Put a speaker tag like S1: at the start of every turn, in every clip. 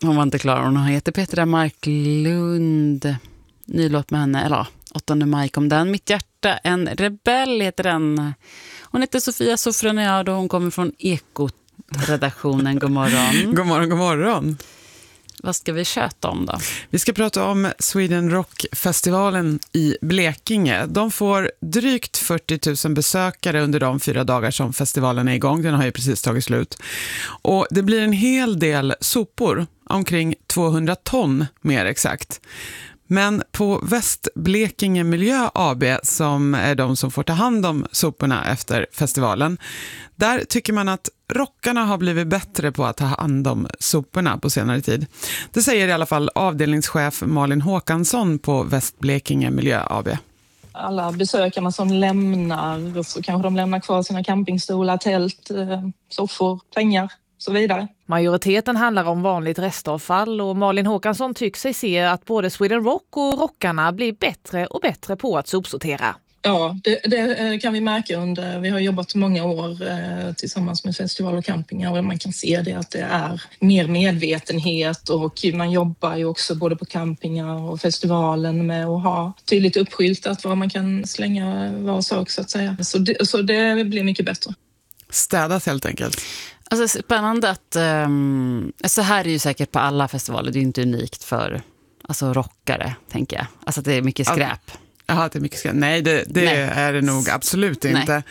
S1: hon var inte klar. Hon heter Petra Marklund. Ny låt med henne, eller 8 maj kom den. Mitt hjärta, en rebell heter den. Hon heter Sofia Sofroniad och hon kommer från Ekot-redaktionen. God morgon.
S2: God morgon, god morgon.
S1: Vad ska vi köta om då?
S2: Vi ska prata om Sweden Rock-festivalen i Blekinge. De får drygt 40 000 besökare under de 4 dagar som festivalen är igång. Den har ju precis tagit slut. Och det blir en hel del sopor, omkring 200 ton mer exakt. Men på Västblekinge Miljö AB, som är de som får ta hand om soporna efter festivalen, där tycker man att rockarna har blivit bättre på att ta hand om soporna på senare tid. Det säger i alla fall avdelningschef Malin Håkansson på Västblekinge Miljö AB.
S3: Alla besökarna som lämnar, så kanske de lämnar kvar sina campingstolar, tält, soffor, pengar och så vidare.
S4: Majoriteten handlar om vanligt restavfall och Malin Håkansson tycker sig se att både Sweden Rock och rockarna blir bättre och bättre på att sopsortera.
S3: Ja, det kan vi märka under. Vi har jobbat många år tillsammans med festival och campingar och man kan se det att det är mer medvetenhet och man jobbar ju också både på campingar och festivalen med att ha tydligt uppskyltat var man kan slänga var sak så att säga. Så det blir mycket bättre.
S2: Städas helt enkelt.
S1: Alltså spännande att så här är ju säkert på alla festivaler. Det är ju inte unikt för alltså rockare, tänker jag. Alltså att det är mycket skräp.
S2: Jaha, det är mycket skräp. Nej, det är det nog absolut inte.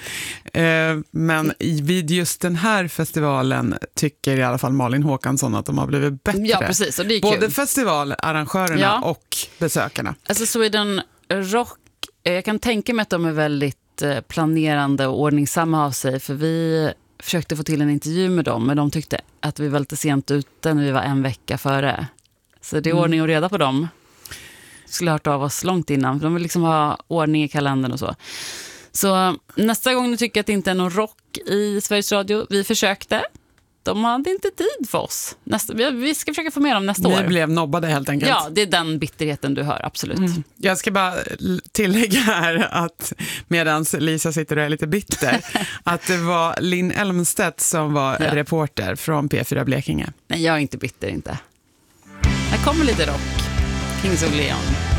S2: Men vid just den här festivalen tycker i alla fall Malin Håkansson att de har blivit bättre.
S1: Ja, precis. Och det är
S2: både
S1: kul.
S2: festivalarrangörerna och besökarna.
S1: Alltså Sweden Rock, jag kan tänka mig att de är väldigt planerande och ordningsamma av sig. För vi försökte få till en intervju med dem, men de tyckte att vi var lite sent ute när vi var 1 vecka före. Så det är ordning och reda på dem. Skulle ha hört av oss långt innan. De vill liksom ha ordning i kalendern och så. Så nästa gång ni tycker att det inte är någon rock i Sveriges Radio, vi försökte. De hade inte tid för oss. Vi ska försöka få med dem nästa år.
S2: Ni blev nobbade helt enkelt.
S1: Ja, det är den bitterheten du hör, absolut.
S2: Jag ska bara tillägga här att medans Lisa sitter och är lite bitter, att det var Linn Elmstedt som var reporter från P4 Blekinge.
S1: Nej, jag är inte bitter inte. Här kommer lite rock. Kings of Leon.